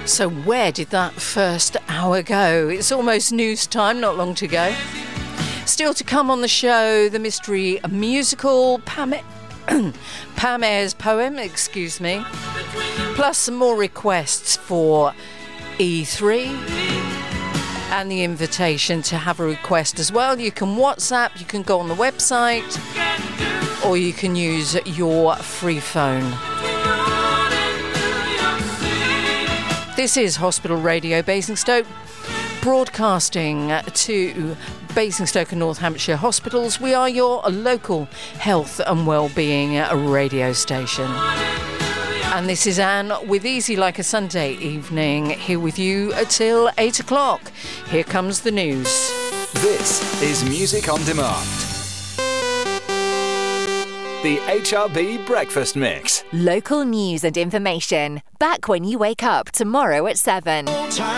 So where did that first hour go? It's almost news time, not long to go. Still to come on the show, the mystery musical, Pam Ayres poem, plus some more requests for E3 and the invitation to have a request as well. You can WhatsApp, you can go on the website, or you can use your free phone. This is Hospital Radio Basingstoke, broadcasting to Basingstoke and North Hampshire hospitals. We are your local health and wellbeing radio station. And this is Anne with Easy Like a Sunday Evening, here with you till 8 o'clock. Here comes the news. This is Music on Demand. The HRB Breakfast Mix. Local news and information. Back when you wake up tomorrow at 7.